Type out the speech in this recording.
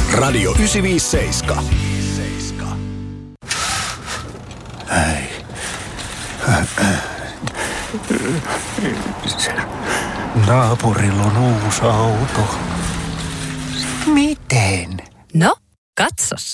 Radio 957. Naapurilla on uusi auto. Miten? No, katsos.